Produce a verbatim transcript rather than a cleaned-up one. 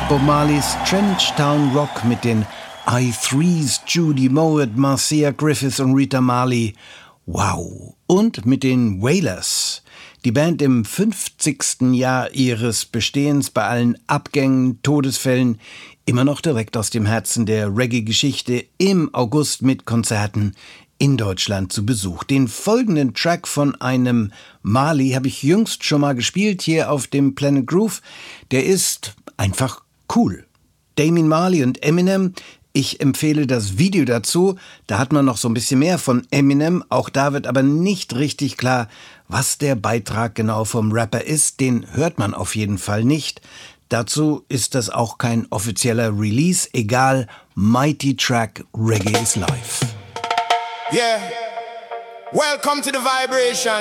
Bob Marleys Trench Town Rock mit den I Threes, Judy Mowat, Marcia Griffith und Rita Marley. Wow. Und mit den Wailers. Die Band im fünfzigsten Jahr ihres Bestehens, bei allen Abgängen, Todesfällen, immer noch direkt aus dem Herzen der Reggae-Geschichte, im August mit Konzerten in Deutschland zu Besuch. Den folgenden Track von einem Marley habe ich jüngst schon mal gespielt, hier auf dem Planet Groove. Der ist einfach cool. Damian Marley und Eminem. Ich empfehle das Video dazu. Da hat man noch so ein bisschen mehr von Eminem. Auch da wird aber nicht richtig klar, was der Beitrag genau vom Rapper ist. Den hört man auf jeden Fall nicht. Dazu ist das auch kein offizieller Release. Egal, Mighty Track, Reggae is Life. Yeah, welcome to the vibration.